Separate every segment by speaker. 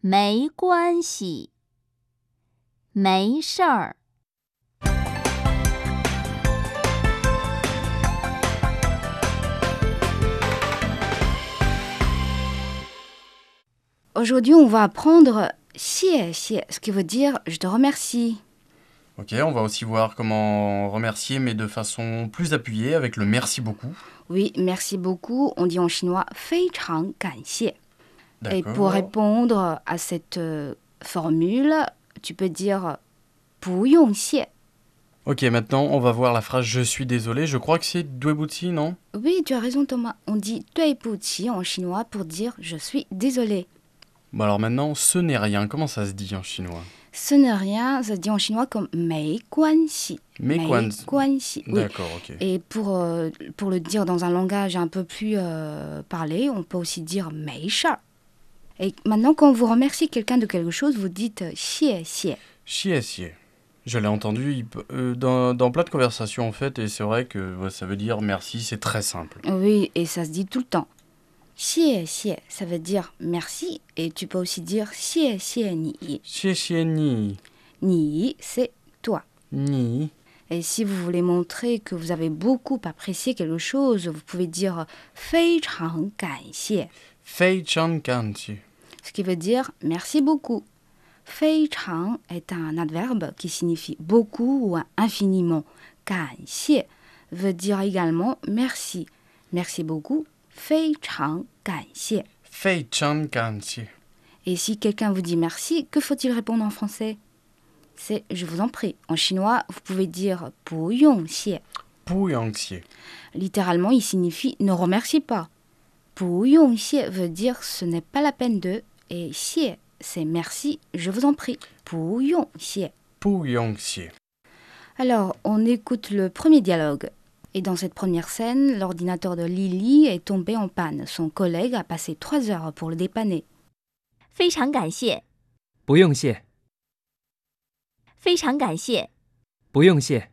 Speaker 1: 没关系，没事儿。
Speaker 2: Aujourd'hui, on va apprendre 谢谢, ce qui veut dire je te remercie.
Speaker 3: Ok, on va aussi voir comment remercier, mais de façon plus appuyée, avec le merci beaucoup.
Speaker 2: Oui, merci beaucoup. On dit en chinois 非常感谢. Et
Speaker 3: D'accord.
Speaker 2: pour répondre à cette formule, tu peux dire 不用谢.
Speaker 3: Ok, maintenant on va voir la phrase je suis désolé. Je crois que c'est duebuti, non?
Speaker 2: Oui, tu as raison Thomas. On dit 对不起 en chinois pour dire je suis désolé.
Speaker 3: Bon alors maintenant, ce n'est rien. Comment ça se dit en chinois?
Speaker 2: Ce n'est rien, ça se dit en chinois comme 没关系.
Speaker 3: 没关系.
Speaker 2: 没关系. Oui.
Speaker 3: D'accord, ok.
Speaker 2: Et pour le dire dans un langage un peu plus parlé, on peut aussi dire 没事儿. Et maintenant, quand vous remerciez quelqu'un de quelque chose, vous dites 谢谢.
Speaker 3: Xie. Je l'ai entendu dans plein de conversations en fait, et c'est vrai que ça veut dire merci, c'est très simple.
Speaker 2: Oui, et ça se dit tout le temps. 谢谢, ça veut dire merci, et tu peux aussi dire 谢谢你.
Speaker 3: Xie ni.
Speaker 2: Ni, c'est toi.
Speaker 3: Ni.
Speaker 2: Et si vous voulez montrer que vous avez beaucoup apprécié quelque chose, vous pouvez dire 非常感谢,
Speaker 3: Fei chan kanchi.
Speaker 2: ce qui veut dire merci beaucoup. 非常 est un adverbe qui signifie beaucoup ou infiniment. 感谢 veut dire également merci. Merci beaucoup. 非常感谢.
Speaker 3: Fei chan kanchi.
Speaker 2: Et si quelqu'un vous dit merci, que faut-il répondre en français? C'est je vous en prie. En chinois, vous pouvez dire 不用谢.
Speaker 3: Pu yangxie.
Speaker 2: Littéralement, il signifie ne remercie pas. 不用谢 veut dire ce n'est pas la peine de, et 谢 c'est merci, je vous en prie. 不用谢.
Speaker 3: Pu yangxie.
Speaker 2: Alors, on écoute le premier dialogue. Et dans cette première scène, l'ordinateur de Lily est tombé en panne. Son collègue a passé 3 heures pour le dépanner.
Speaker 1: 非常感谢，
Speaker 4: 不用谢，
Speaker 1: 非常感谢。
Speaker 4: 不用谢。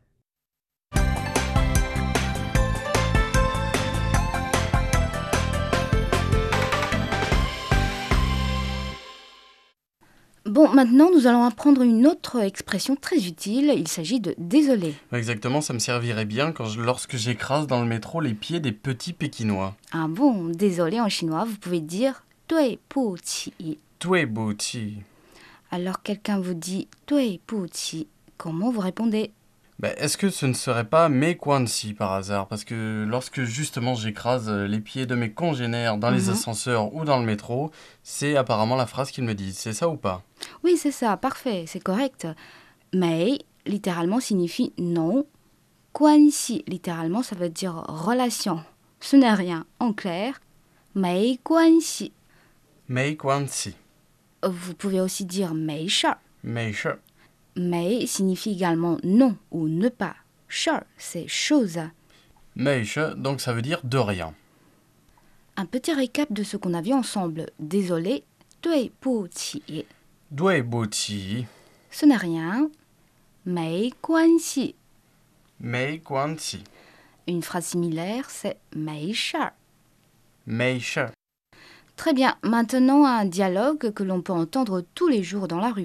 Speaker 2: Bon, maintenant, nous allons apprendre une autre expression très utile. Il s'agit de désolé.
Speaker 3: Exactement, ça me servirait bien lorsque j'écrase dans le métro les pieds des petits Pékinois.
Speaker 2: Ah bon, désolé en chinois, vous pouvez dire 对不起.
Speaker 3: Duebuti.
Speaker 2: Alors quelqu'un vous dit 对不起, comment vous répondez?
Speaker 3: Est-ce que ce ne serait pas mes Kwansi par hasard? Parce que lorsque justement j'écrase les pieds de mes congénères dans les ascenseurs ou dans le métro, c'est apparemment la phrase qu'ils me disent. C'est ça ou pas?
Speaker 2: Oui, c'est ça, parfait, c'est correct. Mais, littéralement, signifie non. 关系, littéralement, ça veut dire relation. Ce n'est rien, en clair. 没关系.
Speaker 3: Mei Kwansi.
Speaker 2: Vous pouvez aussi dire 没事儿.
Speaker 3: Mei shi.
Speaker 2: Mais signifie également non ou ne pas. 事儿, c'est chose.
Speaker 3: Mei shi, donc ça veut dire de rien.
Speaker 2: Un petit récap de ce qu'on a vu ensemble. Désolé, 对不起.
Speaker 3: Duebuti.
Speaker 2: Ce n'est rien. 没关系.
Speaker 3: Mei Kwansi.
Speaker 2: Une phrase similaire, c'est 没事儿.
Speaker 3: Mei shi.
Speaker 2: Très bien, maintenant un dialogue que l'on peut entendre tous les jours dans la rue.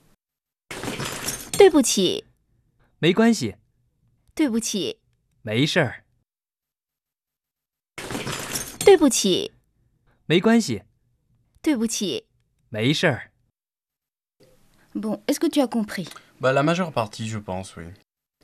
Speaker 1: 对不起，
Speaker 4: 没关系，
Speaker 1: 对不起，
Speaker 4: 没事儿，
Speaker 1: 对不起，
Speaker 4: 没关系，
Speaker 1: 对不起。
Speaker 4: 没事儿。
Speaker 2: Bon, est-ce que tu as compris?
Speaker 3: La majeure partie, je pense, oui.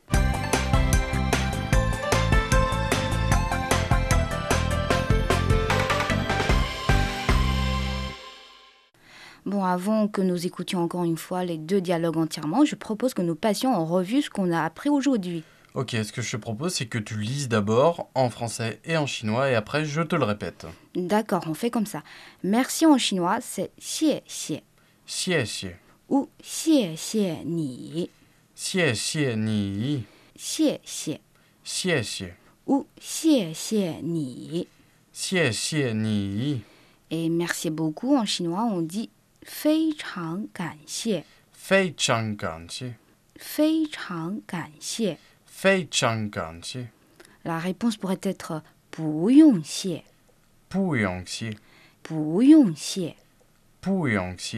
Speaker 2: Bon, avant que nous écoutions encore une fois les 2 dialogues entièrement, je propose que nous passions en revue ce qu'on a appris aujourd'hui.
Speaker 3: Ok, ce que je te propose, c'est que tu lises d'abord en français et en chinois, et après je te le répète.
Speaker 2: D'accord, on fait comme ça. Merci en chinois, c'est 谢谢
Speaker 3: Xie xie.
Speaker 2: ou 谢谢你,
Speaker 3: Xie xie ni.
Speaker 2: 谢谢
Speaker 3: Xie xie.
Speaker 2: ou 谢谢你.
Speaker 3: Xie xie ni.
Speaker 2: Et merci beaucoup en chinois, on dit 非常感谢
Speaker 3: Fei chang ganxie.
Speaker 2: 非常感谢
Speaker 3: Fei chang ganxie.
Speaker 2: La réponse pourrait être 不用谢
Speaker 3: Pu yangxie.
Speaker 2: 不用谢
Speaker 3: Pu yangxie.